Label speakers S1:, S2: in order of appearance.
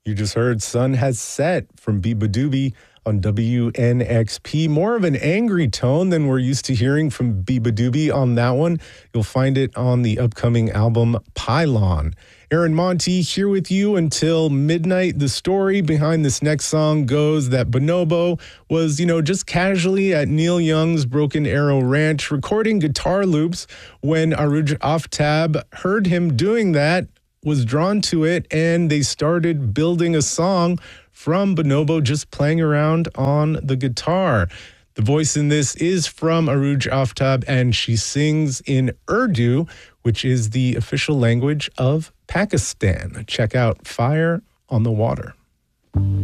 S1: You just heard Sun Has Set from Beabadoobee on WNXP. More of an angry tone than we're used to hearing from Beabadoobee on that one. You'll find it on the upcoming album Pylon. Aaron Monty here with you until midnight. The story behind this next song goes that Bonobo was, just casually at Neil Young's Broken Arrow Ranch recording guitar loops when Arooj Aftab heard him doing that, was drawn to it, and they started building a song from Bonobo just playing around on the guitar. The voice in this is from Arooj Aftab, and she sings in Urdu, which is the official language of Pakistan. Check out Fire on the Water.